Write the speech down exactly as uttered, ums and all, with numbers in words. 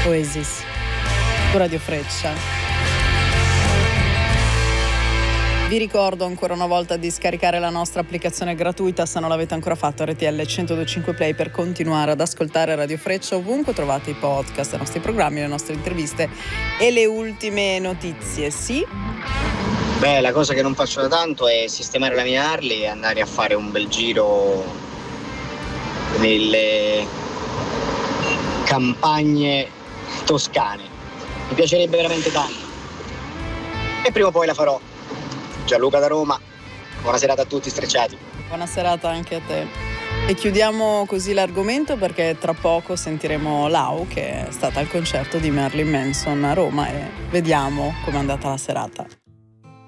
Oasis su Radio Freccia. Vi ricordo ancora una volta di scaricare la nostra applicazione gratuita se non l'avete ancora fatto, R T L centodue e cinque Play, per continuare ad ascoltare Radio Freccia ovunque trovate i podcast, i nostri programmi, le nostre interviste e le ultime notizie. Sì? Beh, la cosa che non faccio da tanto è sistemare la mia Harley e andare a fare un bel giro nelle campagne toscane. Mi piacerebbe veramente tanto. E prima o poi la farò. Gianluca da Roma, buona serata a tutti strecciati. Buona serata anche a te. E chiudiamo così l'argomento perché tra poco sentiremo Lau, che è stata al concerto di Marilyn Manson a Roma, e vediamo com'è andata la serata.